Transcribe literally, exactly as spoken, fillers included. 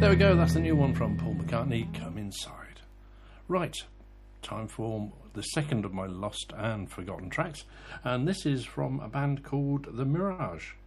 There we go, that's the new one from Paul McCartney, Come Inside. Right, time for the second of my lost and forgotten tracks, and this is from a band called The Mirage.